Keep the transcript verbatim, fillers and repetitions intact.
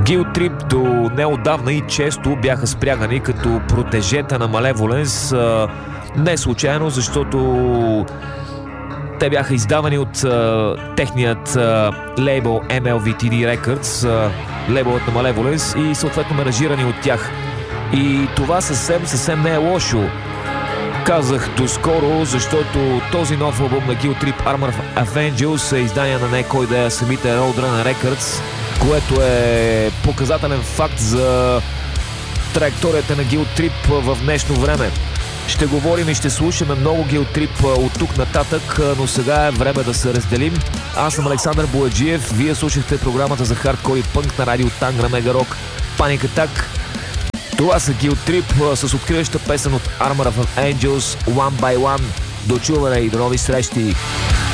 Guilt Trip до неотдавна и често бяха спрягани като протежета на Malevolence. Не случайно, защото те бяха издавани от uh, техният uh, лейбъл Ем Ел Ви Ти Ди Records, uh, лейбълът на Malevolence, и съответно менажирани от тях. И това съвсем, съвсем не е лошо. Казах доскоро, защото този нов албум на Guilt Trip, Armor of Angels, е издание на не кой да е самите Roadrunner Records, което е показателен факт за траекторията на Guilt Trip в днешно време. Ще говорим и ще слушаме много Guilt Trip от тук нататък, но сега е време да се разделим. Аз съм Александър Бояджиев, вие слушахте програмата за хардкор и пънк на радио Тангра Мега Рок Panic Attack. Това са Guilt Trip с откриваща песен от Armor of Angels One by One. До чуване и до нови срещи!